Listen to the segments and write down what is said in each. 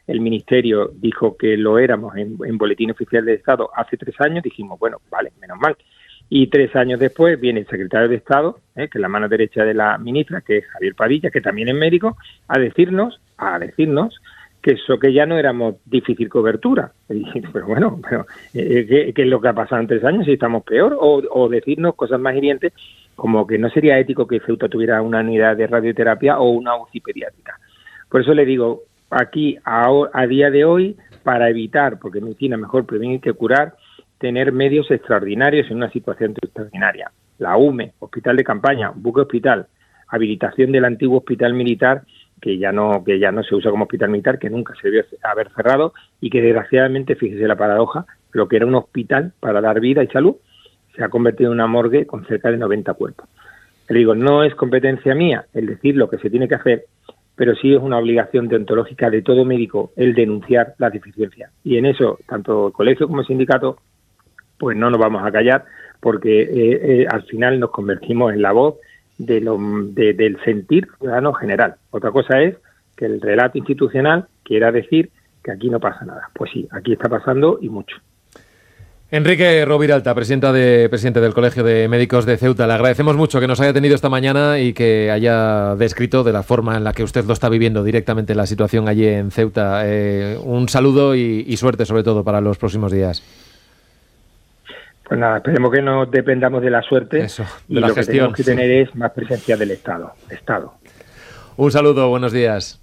el Ministerio dijo que lo éramos en Boletín Oficial del Estado hace 3 años, dijimos, bueno, vale, menos mal. Y 3 años después viene el secretario de Estado, que es la mano derecha de la ministra, que es Javier Padilla, que también es médico, a decirnos que eso, que ya no éramos difícil cobertura. Y, pero bueno, ¿qué es lo que ha pasado en 3 años si estamos peor? O decirnos cosas más hirientes, como que no sería ético que Ceuta tuviera una unidad de radioterapia o una UCI pediátrica. Por eso le digo, aquí, a día de hoy, para evitar, porque medicina mejor prevenir que curar, tener medios extraordinarios en una situación extraordinaria. La UME, Hospital de Campaña, buque hospital, habilitación del antiguo hospital militar, que ya no se usa como hospital militar, que nunca se debió haber cerrado, y que desgraciadamente, fíjese la paradoja, lo que era un hospital para dar vida y salud, se ha convertido en una morgue con cerca de 90 cuerpos. Le digo, no es competencia mía el decir lo que se tiene que hacer, pero sí es una obligación deontológica de todo médico el denunciar las deficiencias. Y en eso, tanto el colegio como el sindicato, pues no nos vamos a callar, porque al final nos convertimos en la voz del sentir ciudadano general. Otra cosa es que el relato institucional quiera decir que aquí no pasa nada. Pues sí, aquí está pasando y mucho. Enrique Roviralta, presidente del Colegio de Médicos de Ceuta, le agradecemos mucho que nos haya tenido esta mañana y que haya descrito de la forma en la que usted lo está viviendo directamente la situación allí en Ceuta. Un saludo y suerte sobre todo para los próximos días. Pues nada, esperemos que no dependamos de la suerte. Eso, de y la lo gestión, que tenemos que tener es más presencia del Estado. Un saludo, buenos días.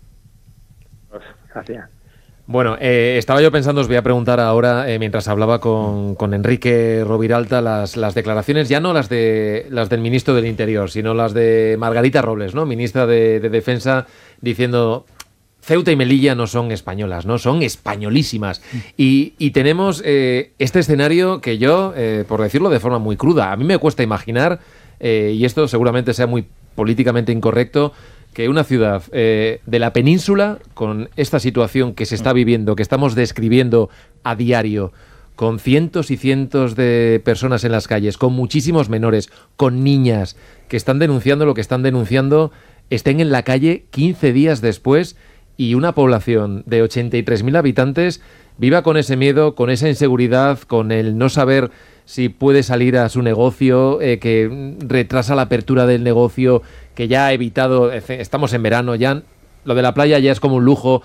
Gracias. Bueno, estaba yo pensando, os voy a preguntar ahora, mientras hablaba con Enrique Roviralta, las declaraciones, ya no las del ministro del Interior, sino las de Margarita Robles, ¿no? Ministra de Defensa, diciendo: Ceuta y Melilla no son españolas, ¿no? Son españolísimas. Y tenemos este escenario que yo, por decirlo de forma muy cruda, a mí me cuesta imaginar, y esto seguramente sea muy políticamente incorrecto, que una ciudad de la península, con esta situación que se está viviendo, que estamos describiendo a diario, con cientos y cientos de personas en las calles, con muchísimos menores, con niñas que están denunciando lo que están denunciando, estén en la calle 15 días después y una población de 83.000 habitantes viva con ese miedo, con esa inseguridad, con el no saber si puede salir a su negocio, que retrasa la apertura del negocio, que ya ha evitado, estamos en verano, ya lo de la playa ya es como un lujo.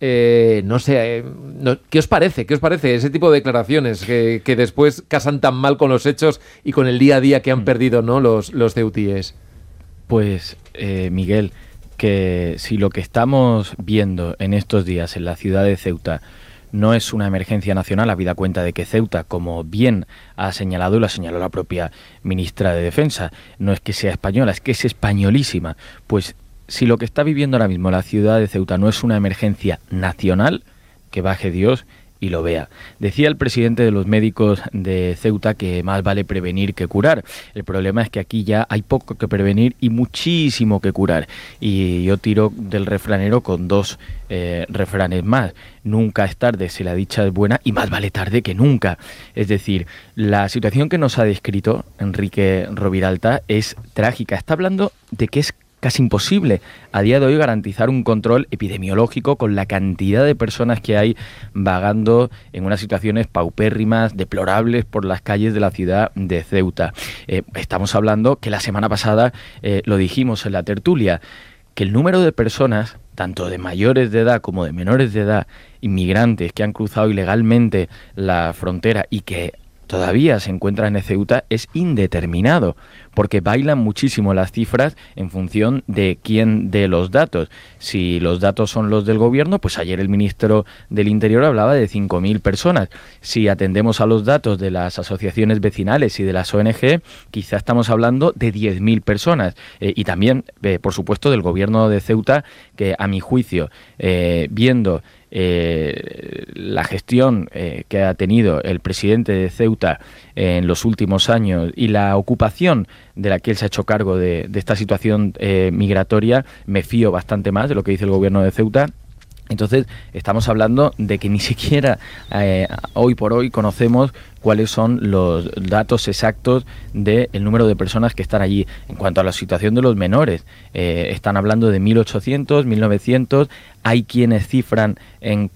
No sé, ¿qué os parece? ¿Qué os parece ese tipo de declaraciones que después casan tan mal con los hechos y con el día a día que han perdido, ¿no?, los ceutíes? Pues, Miguel, que si lo que estamos viendo en estos días en la ciudad de Ceuta no es una emergencia nacional, habida cuenta de que Ceuta, como bien ha señalado y lo ha señalado la propia ministra de Defensa, no es que sea española, es que es españolísima. Pues si lo que está viviendo ahora mismo la ciudad de Ceuta no es una emergencia nacional, que baje Dios y lo vea. Decía el presidente de los médicos de Ceuta que más vale prevenir que curar. El problema es que aquí ya hay poco que prevenir y muchísimo que curar. Y yo tiro del refranero con 2 refranes más. Nunca es tarde si la dicha es buena, y más vale tarde que nunca. Es decir, la situación que nos ha descrito Enrique Roviralta es trágica. Está hablando de que es casi imposible a día de hoy garantizar un control epidemiológico con la cantidad de personas que hay vagando en unas situaciones paupérrimas, deplorables por las calles de la ciudad de Ceuta. Estamos hablando que la semana pasada, lo dijimos en la tertulia, que el número de personas, tanto de mayores de edad como de menores de edad, inmigrantes que han cruzado ilegalmente la frontera y que todavía se encuentran en Ceuta, es indeterminado, porque bailan muchísimo las cifras en función de quién dé los datos. Si los datos son los del gobierno, pues ayer el ministro del Interior hablaba de 5.000 personas. Si atendemos a los datos de las asociaciones vecinales y de las ONG, quizá estamos hablando de 10.000 personas. Y también, por supuesto, del gobierno de Ceuta, que a mi juicio, viendo la gestión que ha tenido el presidente de Ceuta en los últimos años y la ocupación de la que él se ha hecho cargo de esta situación migratoria, me fío bastante más de lo que dice el gobierno de Ceuta. Entonces estamos hablando de que ni siquiera hoy por hoy conocemos cuáles son los datos exactos del número de personas que están allí. En cuanto a la situación de los menores, están hablando de 1.800, 1.900, hay quienes cifran en